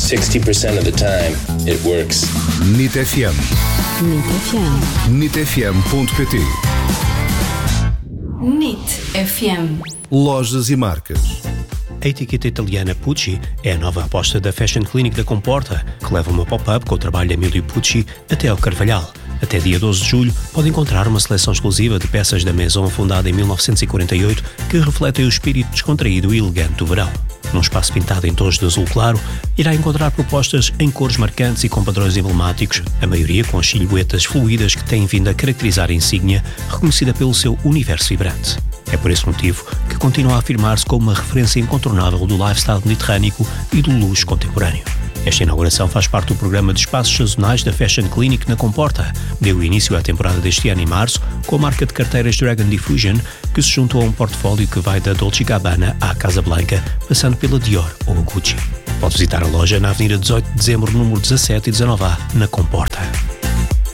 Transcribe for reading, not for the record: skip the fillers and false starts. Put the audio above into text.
60% of the time, it works. NIT FM. NIT FM. NITfm.pt. NIT FM. Lojas e marcas. A etiqueta italiana Pucci é a nova aposta da Fashion Clinic da Comporta, que leva uma pop-up com o trabalho de Emílio Pucci até ao Carvalhal. Até dia 12 de julho pode encontrar uma seleção exclusiva de peças da Maison fundada em 1948 que refletem o espírito descontraído e elegante do verão. Num espaço pintado em tons de azul claro, irá encontrar propostas em cores marcantes e com padrões emblemáticos, a maioria com as silhuetas fluídas que têm vindo a caracterizar a insígnia, reconhecida pelo seu universo vibrante. É por esse motivo que continua a afirmar-se como uma referência incontornável do lifestyle mediterrâneo e do luxo contemporâneo. Esta inauguração faz parte do programa de espaços sazonais da Fashion Clinic na Comporta. Deu início à temporada deste ano em março, com a marca de carteiras Dragon Diffusion, que se juntou a um portfólio que vai da Dolce & Gabbana à Casablanca, passando pela Dior ou a Gucci. Pode visitar a loja na Avenida 18 de Dezembro, número 17 e 19A, na Comporta.